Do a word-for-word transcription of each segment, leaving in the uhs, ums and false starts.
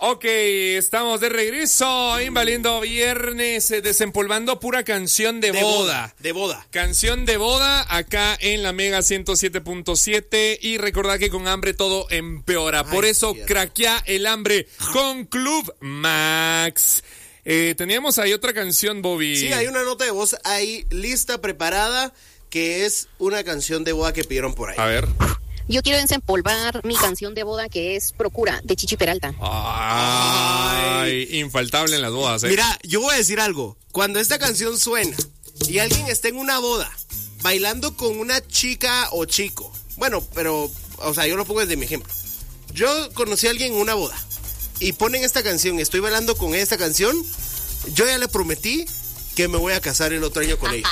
Ok, estamos de regreso, invaliendo viernes, eh, desempolvando pura canción de, de boda. boda. De boda. Canción de boda acá en la Mega ciento siete punto siete. Y recordad que con hambre todo empeora. Por Ay, eso, cierto. craquea el hambre con Club Max. Eh, teníamos ahí otra canción, Bobby. Sí, hay una nota de voz ahí lista, preparada, que es una canción de boda que pidieron por ahí. A ver. Yo quiero desempolvar mi canción de boda que es Procura, de Chichi Peralta. Ay, infaltable en las bodas, ¿eh? Mira, yo voy a decir algo. Cuando esta canción suena y alguien está en una boda bailando con una chica o chico, bueno, pero, o sea, yo lo pongo desde mi ejemplo. Yo conocí a alguien en una boda y ponen esta canción, estoy bailando con esta canción, yo ya le prometí que me voy a casar el otro año con ella.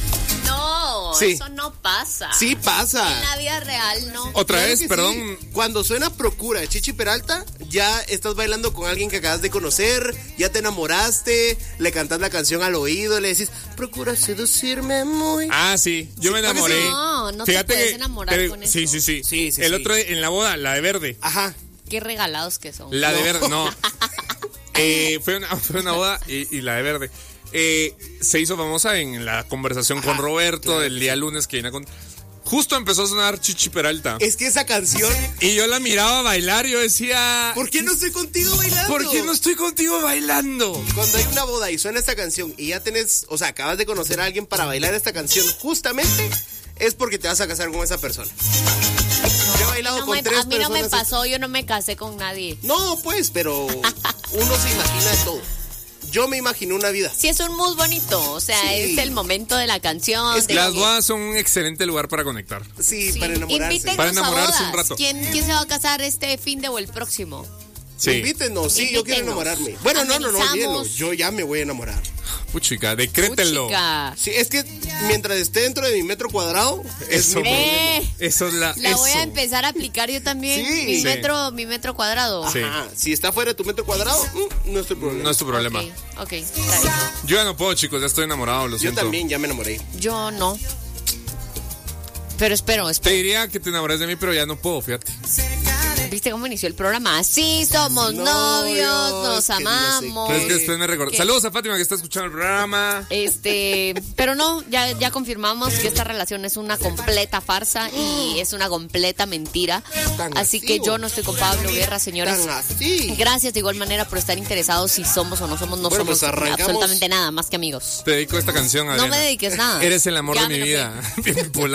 No, Sí. eso no pasa. Sí pasa. En la vida real no. Otra Claro vez, que perdón. sí. Cuando suena Procura de Chichi Peralta, ya estás bailando con alguien que acabas de conocer, ya te enamoraste, le cantas la canción al oído, le decís, procura seducirme muy. Ah, sí, yo me Sí, ¿a que sí? enamoré. No, no te puedes enamorar con Sí, eso. sí, sí. Sí, sí, El sí. otro en la boda, la de verde. Ajá. Qué regalados que son. La de No. verde, no. Eh, fue, una, fue una boda y, y la de verde. Eh, se hizo famosa en la conversación Ajá, con Roberto claro del que día lunes que viene con... Justo empezó a sonar Chichi Peralta. Es que esa canción, Y yo la miraba bailar y yo decía... ¿por qué no estoy contigo bailando? ¿Por qué no estoy contigo bailando? Cuando hay una boda y suena esta canción y ya tenés, o sea, acabas de conocer a alguien para bailar esta canción, justamente es porque te vas a casar con esa persona. Yo he bailado No con me- tres a mí no me personas. pasó, yo no me casé con nadie. No, pues, pero uno se imagina de todo. Yo me imaginé una vida. Sí, es un mood bonito, o sea, Sí. es el momento de la canción. Es que de Las que- bodas son un excelente lugar para conectar. Sí, Sí. para enamorarse. Invítenos Para a enamorarse un bodas. rato. ¿Quién, ¿Quién se va a casar este fin de o el próximo? Sí. Invítenos, sí, yo quiero Invítenos. enamorarme. Bueno, no, no, no, Amenizamos. olvídenlo. Yo ya me voy a enamorar. Puchica, decrétenlo. Puchica. Sí, es que mientras esté dentro de mi metro cuadrado, es Eso, mi problema. Eh, Eso es la... la voy a eso. empezar a aplicar yo también. Sí. Mi Sí. metro, mi metro cuadrado. Sí. Ajá, si está fuera de tu metro cuadrado, mm, no es tu problema. No es tu problema. Ok, ok, está bien. Yo ya no puedo, chicos, ya estoy enamorado, lo Yo siento. también ya me enamoré. Yo no. Pero espero, Te espero. diría que te enamores de mí, pero ya no puedo, fíjate. ¿Viste cómo inició el programa? Así somos Novios, novios, nos que no sé amamos. qué. Pero es que después me recuerdo. ¿Qué? Saludos a Fátima que está escuchando el programa. Este, pero no, ya, ya confirmamos que esta relación es una completa farsa y es una completa mentira. Tan Así así, que yo vos. no estoy con Pablo Guerra, señores. Tan así. Gracias de igual manera por estar interesados si somos o no somos, no Bueno, somos pues arrancamos. absolutamente nada más que amigos. Te dedico esta canción, No Adriana. me dediques nada. Eres el amor Ya de mi me vida. Bien bipolar.